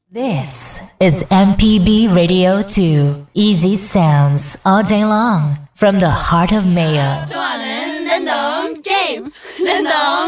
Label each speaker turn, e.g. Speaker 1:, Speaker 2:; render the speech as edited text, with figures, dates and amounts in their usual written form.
Speaker 1: This is MPB Radio 2. Easy sounds all day long from the heart of Mayo.
Speaker 2: 좋아하는 랜덤 게임 랜덤